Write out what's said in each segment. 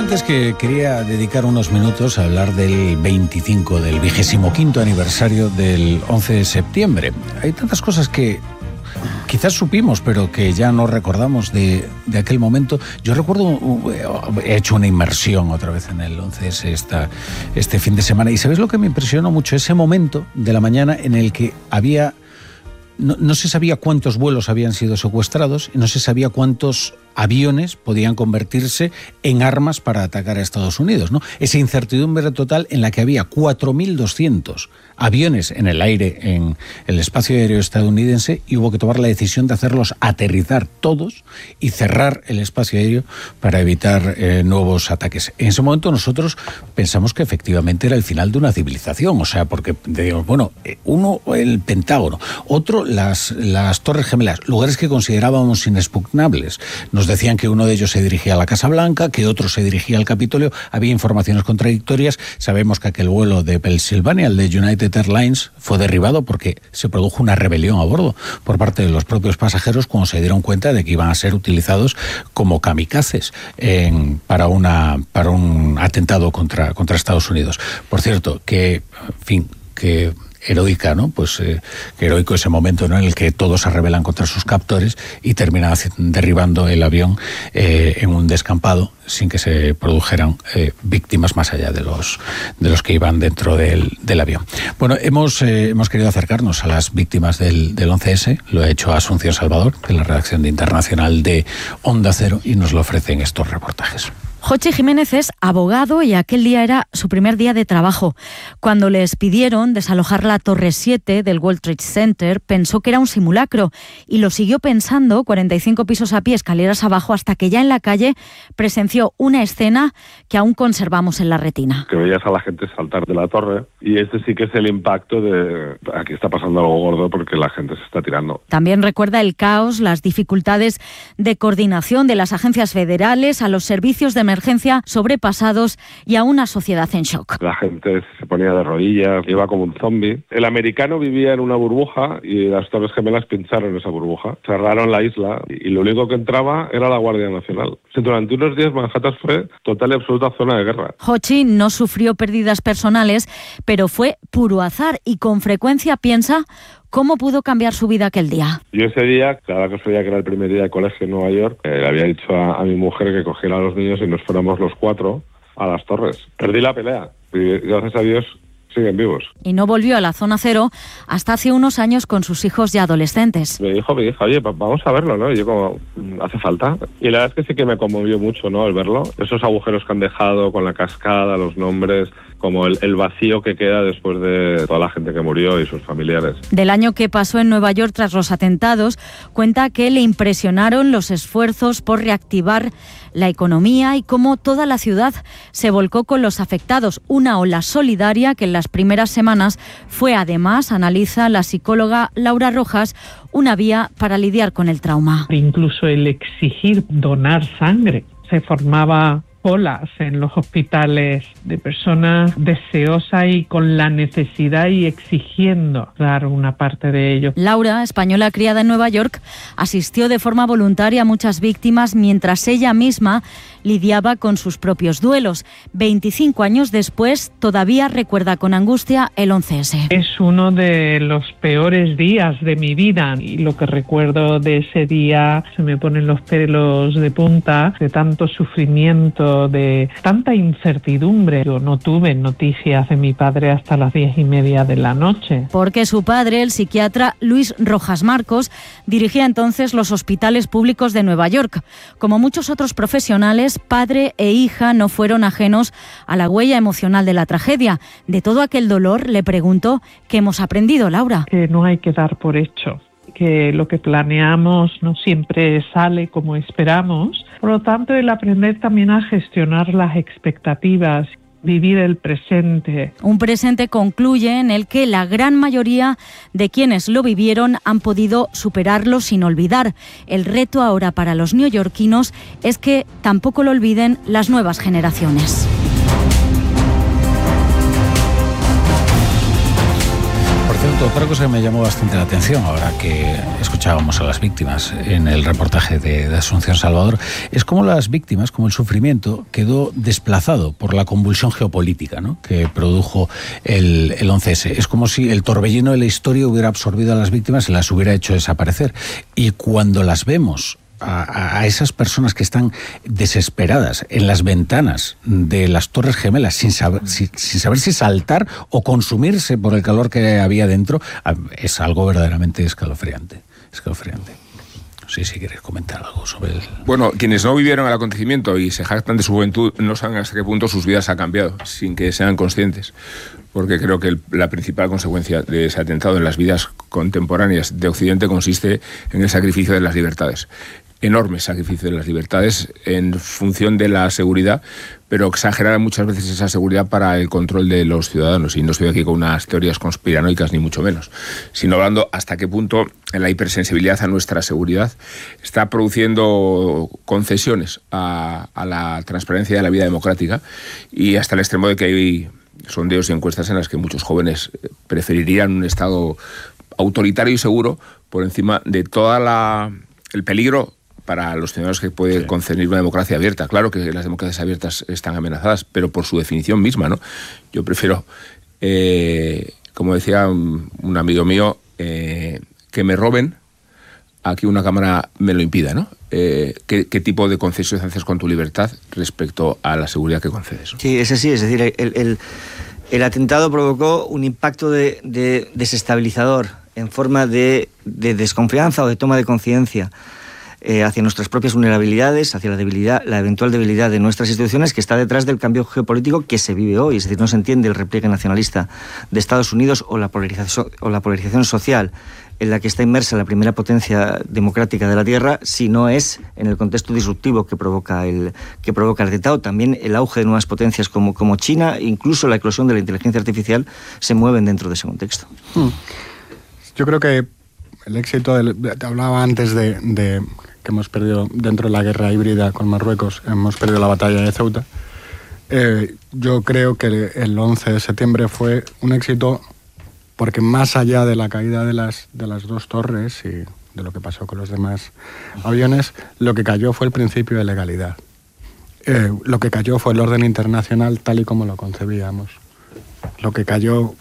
antes que quería dedicar unos minutos a hablar del 25º aniversario del 11 de septiembre. Hay tantas cosas que quizás supimos, pero que ya no recordamos de aquel momento. Yo recuerdo, he hecho una inmersión otra vez en el 11S este fin de semana, y ¿sabes lo que me impresionó mucho? Ese momento de la mañana en el que había... No se sabía cuántos vuelos habían sido secuestrados y no se sabía cuántos aviones podían convertirse en armas para atacar a Estados Unidos, ¿no? Esa incertidumbre total en la que había 4.200 aviones en el aire, en el espacio aéreo estadounidense, y hubo que tomar la decisión de hacerlos aterrizar todos y cerrar el espacio aéreo para evitar nuevos ataques. En ese momento nosotros pensamos que efectivamente era el final de una civilización, o sea, porque digamos, bueno, uno, el Pentágono, otro, las Torres Gemelas, lugares que considerábamos inexpugnables. Nos decían que uno de ellos se dirigía a la Casa Blanca, que otro se dirigía al Capitolio. Había informaciones contradictorias. Sabemos que aquel vuelo de Pensilvania, el de United Airlines, fue derribado porque se produjo una rebelión a bordo por parte de los propios pasajeros cuando se dieron cuenta de que iban a ser utilizados como kamikazes para un atentado contra Estados Unidos. Por cierto, que, en fin, que heroica, ¿no? Pues que heroico ese momento, ¿no?, en el que todos se rebelan contra sus captores y terminan derribando el avión en un descampado sin que se produjeran víctimas más allá de los que iban dentro del avión. Bueno, hemos querido acercarnos a las víctimas del 11S. Lo ha hecho Asunción Salvador, de la redacción de Internacional de Onda Cero, y nos lo ofrecen estos reportajes. Jochi Jiménez es abogado y aquel día era su primer día de trabajo. Cuando les pidieron desalojar la Torre 7 del World Trade Center, pensó que era un simulacro y lo siguió pensando 45 pisos a pie, escaleras abajo, hasta que ya en la calle presenció una escena que aún conservamos en la retina. Que veías a la gente saltar de la torre, y este sí que es el impacto de aquí está pasando algo gordo porque la gente se está tirando. También recuerda el caos, las dificultades de coordinación de las agencias federales, a los servicios de emergencia sobrepasados y a una sociedad en shock. La gente se ponía de rodillas, iba como un zombie. El americano vivía en una burbuja y las Torres Gemelas pincharon esa burbuja. Cerraron la isla y lo único que entraba era la Guardia Nacional. Durante unos días Manhattan fue total y absoluta zona de guerra. Jochi no sufrió pérdidas personales, pero fue puro azar y con frecuencia piensa cómo pudo cambiar su vida aquel día. Yo ese día, cada que sabía que era el primer día de colegio en Nueva York, le había dicho a mi mujer que cogiera a los niños y nos fuéramos los 4 a las torres. Perdí la pelea y gracias a Dios siguen vivos. Y no volvió a la zona cero hasta hace unos años con sus hijos ya adolescentes. Me dijo mi hija, oye, vamos a verlo, ¿no? Y yo como, ¿hace falta? Y la verdad es que sí que me conmovió mucho, ¿no?, al verlo. Esos agujeros que han dejado con la cascada, los nombres, como el vacío que queda después de toda la gente que murió y sus familiares. Del año que pasó en Nueva York tras los atentados, cuenta que le impresionaron los esfuerzos por reactivar la economía y cómo toda la ciudad se volcó con los afectados. Una ola solidaria que en las primeras semanas fue, además, analiza la psicóloga Laura Rojas, una vía para lidiar con el trauma. Incluso el exigir donar sangre. Se formaba colas en los hospitales de personas deseosas y con la necesidad y exigiendo dar una parte de ello. Laura, española criada en Nueva York, asistió de forma voluntaria a muchas víctimas mientras ella misma lidiaba con sus propios duelos. 25 años después, todavía recuerda con angustia el 11S. Es uno de los peores días de mi vida y lo que recuerdo de ese día se me ponen los pelos de punta, de tanto sufrimiento, de tanta incertidumbre. Yo no tuve noticias de mi padre hasta las 10:30 de la noche. Porque su padre, el psiquiatra Luis Rojas Marcos, dirigía entonces los hospitales públicos de Nueva York. Como muchos otros profesionales, padre e hija no fueron ajenos a la huella emocional de la tragedia. De todo aquel dolor, le pregunto, ¿qué hemos aprendido, Laura? Que no hay que dar por hecho, que lo que planeamos no siempre sale como esperamos. Por lo tanto, el aprender también a gestionar las expectativas, vivir el presente. Un presente, concluye, en el que la gran mayoría de quienes lo vivieron han podido superarlo sin olvidar. El reto ahora para los neoyorquinos es que tampoco lo olviden las nuevas generaciones. cierto, otra cosa que me llamó bastante la atención ahora que escuchábamos a las víctimas en el reportaje de Asunción Salvador, es cómo las víctimas, como el sufrimiento, quedó desplazado por la convulsión geopolítica, ¿no?, que produjo el 11S. Es como si el torbellino de la historia hubiera absorbido a las víctimas y las hubiera hecho desaparecer. Y cuando las vemos a esas personas que están desesperadas en las ventanas de las Torres Gemelas sin saber si saltar o consumirse por el calor que había dentro, es algo verdaderamente escalofriante. Sí, si quieres comentar algo sobre el... Bueno, quienes no vivieron el acontecimiento y se jactan de su juventud no saben hasta qué punto sus vidas han cambiado, sin que sean conscientes. Porque creo que la principal consecuencia de ese atentado en las vidas contemporáneas de Occidente consiste en el sacrificio de las libertades. Enorme sacrificio de las libertades en función de la seguridad, pero exagerada muchas veces esa seguridad para el control de los ciudadanos. Y no estoy aquí con unas teorías conspiranoicas ni mucho menos, sino hablando hasta qué punto la hipersensibilidad a nuestra seguridad está produciendo concesiones a la transparencia de la vida democrática, y hasta el extremo de que hay sondeos y encuestas en las que muchos jóvenes preferirían un Estado autoritario y seguro por encima de el peligro para los ciudadanos que puede concernir una democracia abierta. Claro que las democracias abiertas están amenazadas, pero por su definición misma, ¿no? Yo prefiero, como decía un amigo mío, que me roben a que una cámara me lo impida, ¿no? ¿Qué tipo de concesiones haces con tu libertad respecto a la seguridad que concedes, ¿no? Sí, es así, es decir, el atentado provocó un impacto de desestabilizador en forma de desconfianza o de toma de conciencia hacia nuestras propias vulnerabilidades, hacia la eventual debilidad de nuestras instituciones, que está detrás del cambio geopolítico que se vive hoy. Es decir, no se entiende el repliegue nacionalista de Estados Unidos o la polarización social en la que está inmersa la primera potencia democrática de la Tierra, si no es en el contexto disruptivo que provoca el atentado. También el auge de nuevas potencias como China, incluso la eclosión de la inteligencia artificial, se mueven dentro de ese contexto. Yo creo que el éxito, te hablaba antes de que hemos perdido dentro de la guerra híbrida con Marruecos, hemos perdido la batalla de Ceuta. Yo creo que el 11 de septiembre fue un éxito porque más allá de la caída de las dos torres y de lo que pasó con los demás aviones, lo que cayó fue el principio de legalidad. Lo que cayó fue el orden internacional tal y como lo concebíamos. Lo que cayó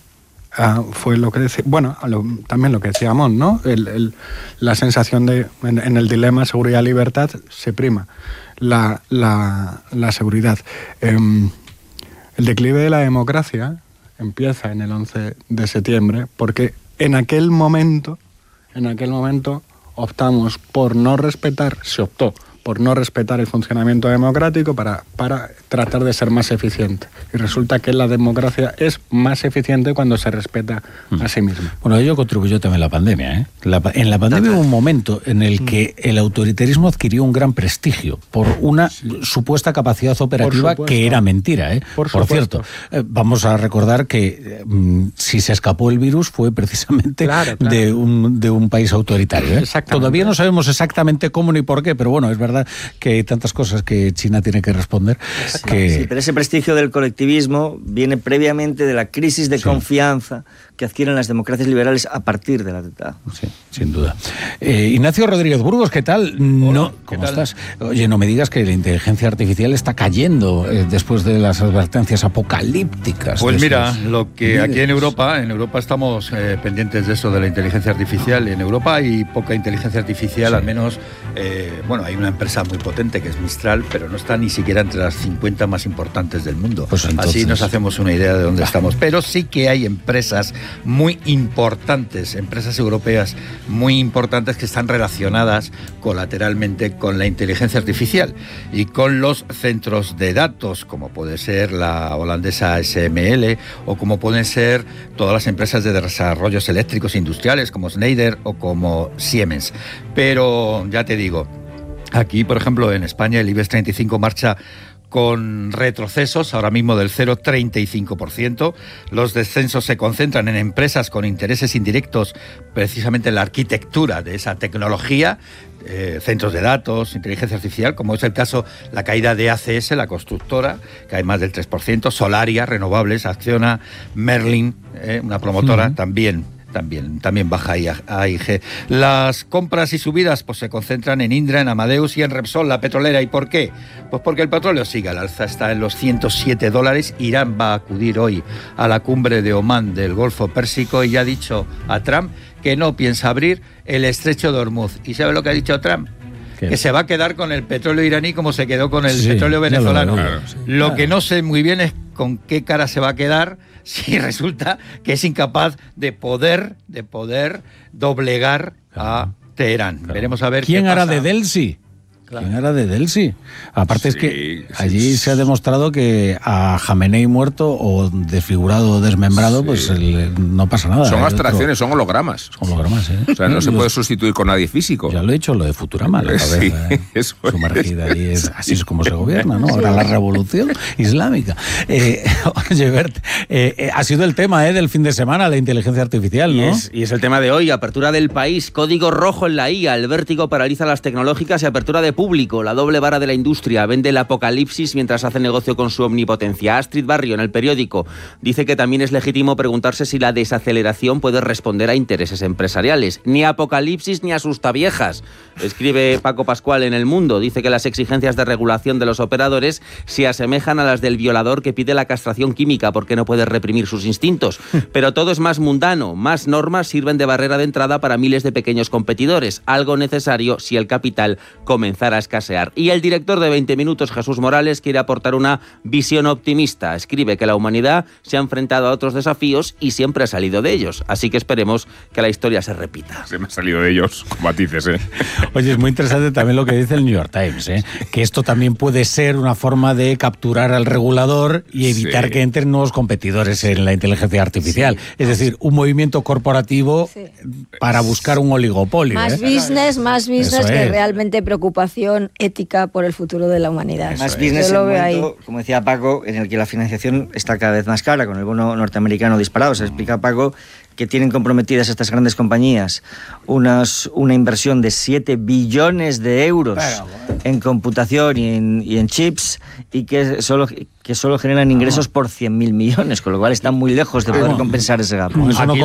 fue lo que decía, también lo que decíamos, ¿no? La sensación de, en el dilema seguridad-libertad se prima la seguridad. El declive de la democracia empieza en el 11 de septiembre porque en aquel momento optamos por no respetar, se optó por no respetar el funcionamiento democrático para tratar de ser más eficiente. Y resulta que la democracia es más eficiente cuando se respeta a sí misma. Bueno, ello contribuyó también la pandemia, ¿eh? En la pandemia hubo un momento en el que el autoritarismo adquirió un gran prestigio por una supuesta capacidad operativa que era mentira, ¿eh? Por cierto, vamos a recordar que si se escapó el virus fue precisamente de un país autoritario, ¿eh? Todavía no sabemos exactamente cómo ni por qué, pero bueno, es verdad que hay tantas cosas que China tiene que responder. Sí, pero ese prestigio del colectivismo viene previamente de la crisis de confianza que adquieren las democracias liberales a partir del atentado. Sí, sin duda. Ignacio Rodríguez Burgos, ¿qué tal? ¿Cómo estás? Oye, no me digas que la inteligencia artificial está cayendo después de las advertencias apocalípticas. Pues mira, lo que aquí en Europa estamos pendientes de eso de la inteligencia artificial. En Europa hay poca inteligencia artificial, al menos, hay una empresa muy potente que es Mistral, pero no está ni siquiera entre las 50 más importantes del mundo. Pues entonces, así nos hacemos una idea de dónde estamos. Pero sí que hay empresas muy importantes, empresas europeas muy importantes que están relacionadas colateralmente con la inteligencia artificial y con los centros de datos, como puede ser la holandesa SML o como pueden ser todas las empresas de desarrollos eléctricos industriales como Schneider o como Siemens. Pero ya te digo, aquí, por ejemplo, en España el IBEX 35 marcha con retrocesos ahora mismo del 0,35%. Los descensos se concentran en empresas con intereses indirectos precisamente en la arquitectura de esa tecnología, centros de datos, inteligencia artificial, como es el caso la caída de ACS, la constructora, cae más del 3%, Solaria, renovables, Acciona, Merlin, una promotora, también baja AIG. Las compras y subidas pues se concentran en Indra, en Amadeus y en Repsol, la petrolera. ¿Y por qué? Pues porque el petróleo sigue al alza, está en los $107. Irán va a acudir hoy a la cumbre de Omán del Golfo Pérsico y ya ha dicho a Trump que no piensa abrir el estrecho de Hormuz. ¿Y sabe lo que ha dicho Trump? Que se va a quedar con el petróleo iraní como se quedó con el petróleo venezolano. Lo que no sé muy bien es con qué cara se va a quedar si resulta que es incapaz de poder doblegar a Teherán. Claro. Veremos a ver ¿Quién qué hará pasa. de Delsi? Claro. ¿Quién hará de Delsi? Aparte es que allí se ha demostrado que a Jamenei muerto o desfigurado o desmembrado, pues no pasa nada. Son abstracciones, son hologramas. Son hologramas, ¿eh? O sea, no se puede sustituir con nadie físico. Ya lo he dicho, lo de Futurama, la cabeza sumergida ahí. Así es como se gobierna, ¿no? Ahora la revolución islámica. Oye, Bert, ha sido el tema del fin de semana, la inteligencia artificial, ¿no? Y es el tema de hoy, apertura del país, código rojo en la IA, el vértigo paraliza las tecnológicas y apertura de público, la doble vara de la industria, vende el apocalipsis mientras hace negocio con su omnipotencia. Astrid Barrio, en El Periódico, dice que también es legítimo preguntarse si la desaceleración puede responder a intereses empresariales. Ni apocalipsis ni asustaviejas, escribe Paco Pascual en El Mundo. Dice que las exigencias de regulación de los operadores se asemejan a las del violador que pide la castración química porque no puede reprimir sus instintos. Pero todo es más mundano, más normas sirven de barrera de entrada para miles de pequeños competidores, algo necesario si el capital comenzara a escasear. Y el director de 20 Minutos, Jesús Morales, quiere aportar una visión optimista. Escribe que la humanidad se ha enfrentado a otros desafíos y siempre ha salido de ellos. Así que esperemos que la historia se repita. Se me ha salido de ellos con matices, Oye, es muy interesante también lo que dice el New York Times, que esto también puede ser una forma de capturar al regulador y evitar que entren nuevos competidores en la inteligencia artificial. Es decir, un movimiento corporativo para buscar un oligopolio. Más business que realmente preocupación ética por el futuro de la humanidad. Más business en un momento, como decía Paco, en el que la financiación está cada vez más cara, con el bono norteamericano disparado. Se explica, Paco, que tienen comprometidas estas grandes compañías una inversión de 7 billones de euros en computación y en chips, y que solo generan ingresos por 100.000 millones, con lo cual están muy lejos de poder compensar ese gap. Aquí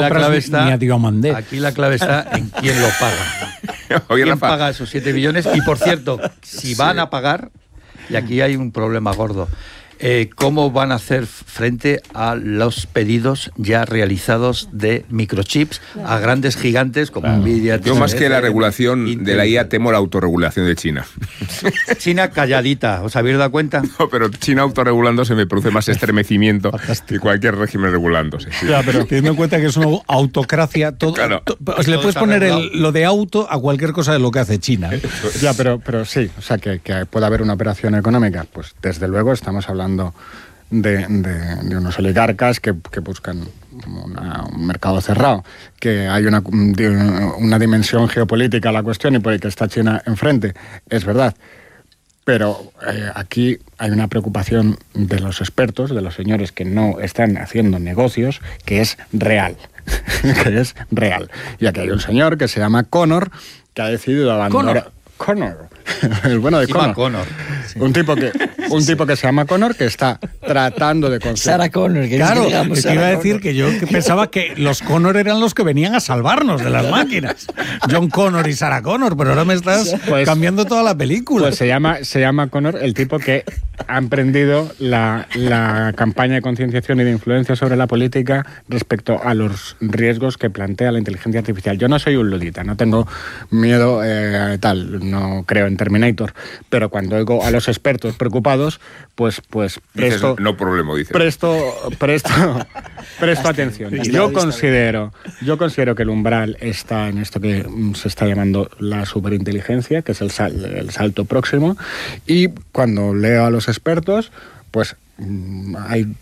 la clave está en quién lo paga. ¿Quién paga esos 7 billones? Y por cierto, si van a pagar, y aquí hay un problema gordo, ¿cómo van a hacer frente a los pedidos ya realizados de microchips a grandes gigantes como Nvidia? Yo más que la regulación de la IA temo la autorregulación de China. China calladita, ¿os habéis dado cuenta? No, pero China autorregulándose me produce más estremecimiento que cualquier régimen regulándose. Sí. Ya, pero teniendo en cuenta que es una autocracia, le puedes poner lo de auto a cualquier cosa de lo que hace China. Ya, pero sí, o sea, que puede haber una operación económica, pues desde luego estamos hablando de unos oligarcas que buscan un mercado cerrado, que hay una dimensión geopolítica a la cuestión y por el que está China enfrente, es verdad. Pero aquí hay una preocupación de los expertos, de los señores que no están haciendo negocios, que es real. Que es real. Y aquí hay un señor que se llama Connor, que ha decidido abandonar... Connor. El bueno de Connor. Sí. Un tipo que se llama Connor, que está tratando de conseguir... Sarah Connor. Claro, es que iba a decir que yo pensaba que los Connor eran los que venían a salvarnos de las máquinas. John Connor y Sarah Connor, pero ahora me estás cambiando toda la película. Pues se llama Connor, el tipo que ha emprendido la campaña de concienciación y de influencia sobre la política respecto a los riesgos que plantea la inteligencia artificial. Yo no soy un ludita, no tengo miedo no creo en Terminator, pero cuando oigo a los expertos preocupados, pues presto... No problema, dice. Presto atención. Yo considero que el umbral está en esto que se está llamando la superinteligencia, que es el salto próximo, y cuando leo a los expertos, pues hay